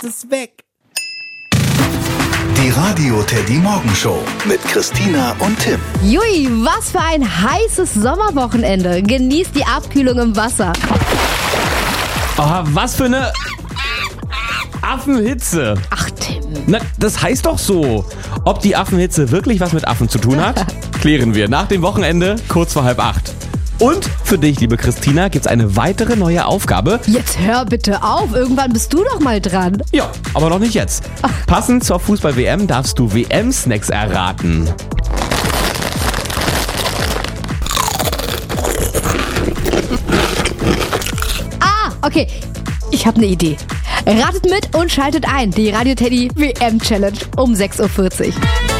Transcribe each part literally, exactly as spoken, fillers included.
es weg. Die Radio Teddy Morgenshow mit Christina und Tim. Jui, was für ein heißes Sommerwochenende. Genießt die Abkühlung im Wasser. Oh, was für eine Affenhitze. Ach, Tim. Na, das heißt doch so. Ob die Affenhitze wirklich was mit Affen zu tun hat, klären wir nach dem Wochenende kurz vor halb acht. Und für dich, liebe Christina, gibt's eine weitere neue Aufgabe. Jetzt hör bitte auf, irgendwann bist du doch mal dran. Ja, aber noch nicht jetzt. Passend zur Fußball-W M darfst du W M-Snacks erraten. Ah, okay, ich habe eine Idee. Ratet mit und schaltet ein. Die Radio Teddy W M-Challenge um sechs Uhr vierzig.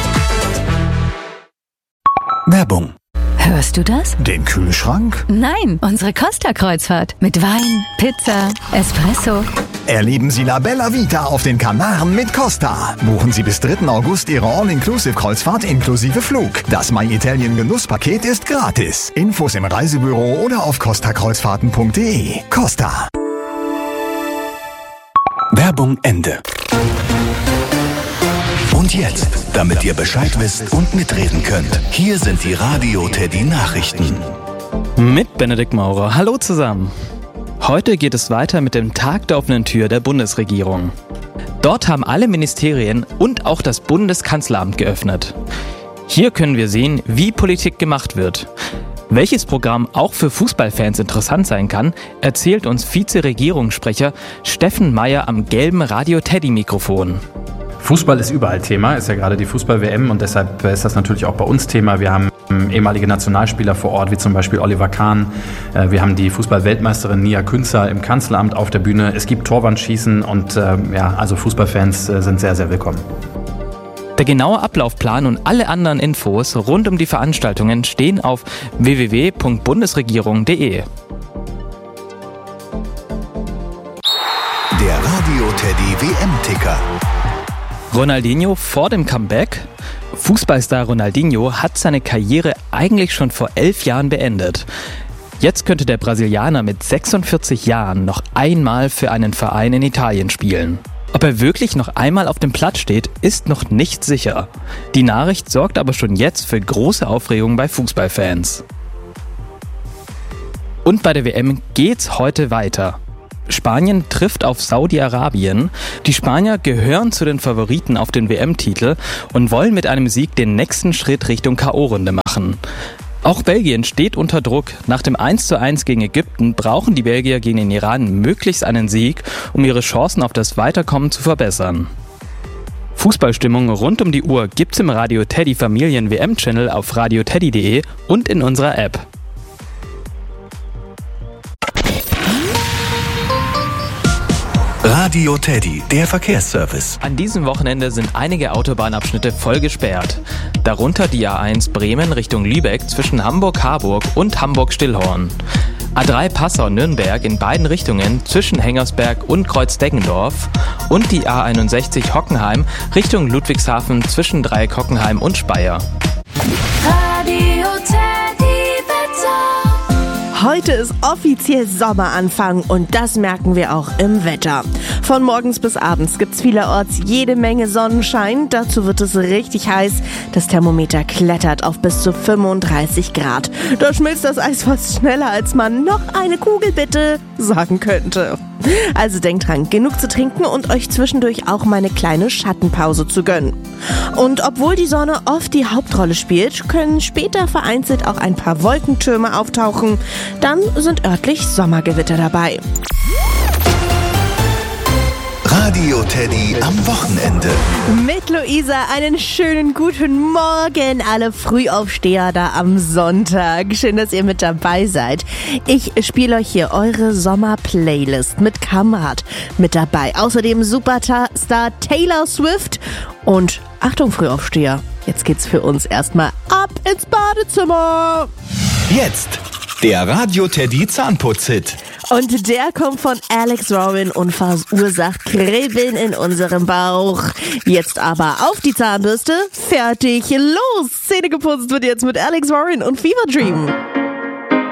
Werbung. Hörst du das? Den Kühlschrank? Nein, unsere Costa-Kreuzfahrt. Mit Wein, Pizza, Espresso. Erleben Sie La Bella Vita auf den Kanaren mit Costa. Buchen Sie bis dritten August Ihre All-Inclusive-Kreuzfahrt inklusive Flug. Das My Italien Genusspaket ist gratis. Infos im Reisebüro oder auf costa kreuzfahrten punkt de. Costa. Werbung Ende. Und jetzt, damit ihr Bescheid wisst und mitreden könnt, hier sind die Radio Teddy Nachrichten. Mit Benedikt Maurer. Hallo zusammen. Heute geht es weiter mit dem Tag der offenen Tür der Bundesregierung. Dort haben alle Ministerien und auch das Bundeskanzleramt geöffnet. Hier können wir sehen, wie Politik gemacht wird. Welches Programm auch für Fußballfans interessant sein kann, erzählt uns Vize-Regierungssprecher Steffen Meyer am gelben Radio Teddy-Mikrofon. Fußball ist überall Thema, ist ja gerade die Fußball-W M und deshalb ist das natürlich auch bei uns Thema. Wir haben ehemalige Nationalspieler vor Ort, wie zum Beispiel Oliver Kahn. Wir haben die Fußball-Weltmeisterin Nia Künzer im Kanzleramt auf der Bühne. Es gibt Torwandschießen und ja, also Fußballfans sind sehr, sehr willkommen. Der genaue Ablaufplan und alle anderen Infos rund um die Veranstaltungen stehen auf w w w punkt bundesregierung punkt de. Der Radio Teddy W M-Ticker. Ronaldinho vor dem Comeback? Fußballstar Ronaldinho hat seine Karriere eigentlich schon vor elf Jahren beendet. Jetzt könnte der Brasilianer mit sechsundvierzig Jahren noch einmal für einen Verein in Italien spielen. Ob er wirklich noch einmal auf dem Platz steht, ist noch nicht sicher. Die Nachricht sorgt aber schon jetzt für große Aufregung bei Fußballfans. Und bei der W M geht's heute weiter. Spanien trifft auf Saudi-Arabien. Die Spanier gehören zu den Favoriten auf den W M-Titel und wollen mit einem Sieg den nächsten Schritt Richtung K O-Runde machen. Auch Belgien steht unter Druck. Nach dem eins zu eins gegen Ägypten brauchen die Belgier gegen den Iran möglichst einen Sieg, um ihre Chancen auf das Weiterkommen zu verbessern. Fußballstimmung rund um die Uhr gibt's im Radio Teddy Familien W M-Channel auf radio teddy punkt de und in unserer App. Radio Teddy, der Verkehrsservice. An diesem Wochenende sind einige Autobahnabschnitte voll gesperrt. Darunter die A eins Bremen Richtung Lübeck zwischen Hamburg-Harburg und Hamburg-Stillhorn. A drei Passau-Nürnberg in beiden Richtungen zwischen Hengersberg und Kreuz-Deggendorf. Und die A einundsechzig Hockenheim Richtung Ludwigshafen zwischen Dreieck Hockenheim und Speyer. Radio Teddy Wetter. Heute ist offiziell Sommeranfang und das merken wir auch im Wetter. Von morgens bis abends gibt's vielerorts jede Menge Sonnenschein. Dazu wird es richtig heiß. Das Thermometer klettert auf bis zu fünfunddreißig Grad. Da schmilzt das Eis fast schneller, als man noch eine Kugel bitte sagen könnte. Also denkt dran, genug zu trinken und euch zwischendurch auch mal eine kleine Schattenpause zu gönnen. Und obwohl die Sonne oft die Hauptrolle spielt, können später vereinzelt auch ein paar Wolkentürme auftauchen. Dann sind örtlich Sommergewitter dabei. Radio Teddy am Wochenende. Mit Luisa einen schönen guten Morgen, alle Frühaufsteher da am Sonntag. Schön, dass ihr mit dabei seid. Ich spiele euch hier eure Sommer-Playlist mit Kamerad mit dabei. Außerdem Superstar Taylor Swift und Achtung Frühaufsteher, jetzt geht's für uns erstmal ab ins Badezimmer. Jetzt der Radio Teddy Zahnputz-Hit. Und der kommt von Alex Warren und verursacht Kribbeln in unserem Bauch. Jetzt aber auf die Zahnbürste, fertig, los! Zähne geputzt wird jetzt mit Alex Warren und Fever Dream.